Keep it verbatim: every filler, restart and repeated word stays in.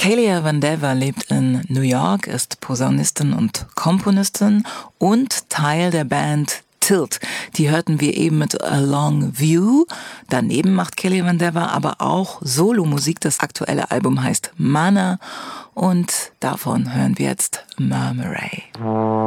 Kelia Vandewa lebt in New York, ist Posaunistin und Komponistin und Teil der Band Tilt. Die hörten wir eben mit A Long View. Daneben macht Kelia Vandewa aber auch Solomusik. Das aktuelle Album heißt Mana und davon hören wir jetzt Murmuray.